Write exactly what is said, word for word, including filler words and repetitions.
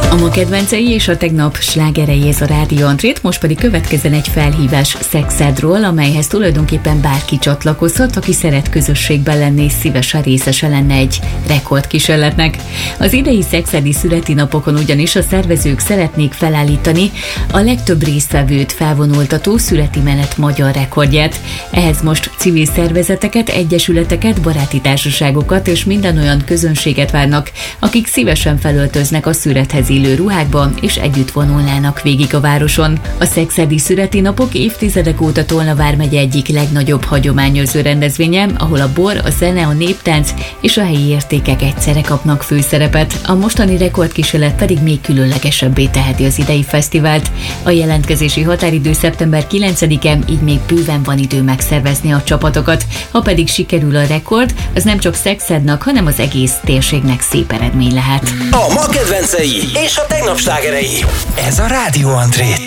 A ma kedvencei és a tegnap slágerei, ez a Rádió Andrét, most pedig következzen egy felhívás Szexádról, amelyhez tulajdonképpen bárki csatlakozhat, aki szeret közösségben lenni és szívesen részese lenne egy rekordkísérletnek. Az idei szexádi születinapokon ugyanis a szervezők szeretnék felállítani a legtöbb résztvevőt felvonultató születi menet magyar rekordját. Ehhez most civil szervezeteket, egyesületeket, baráti társaságokat és minden olyan közönséget várnak, akik szívesen felöltöznek a születhez illő ruhákban, és együtt vonulnának végig a városon. A szexádi születinapok évtizedek óta Tolna vármegye egyik legnagyobb hagyományőrző rendezvénye, ahol a bor, a zene, a néptánc és a helyi értékek egyszerre kapnak főszerepet. A mostani rekordkísérlet pedig még különlegesebbé teheti az idei fesztivált. A jelentkezési határidő szeptember kilencedike, így még bőven van idő megszervezni a csapatokat. Ha pedig sikerül a rekord, az nem csak Szexádnak, hanem az egész térségnek szép eredmény lehet. A ma kedvencei és a tegnap slágerei. Ez a Rádió André.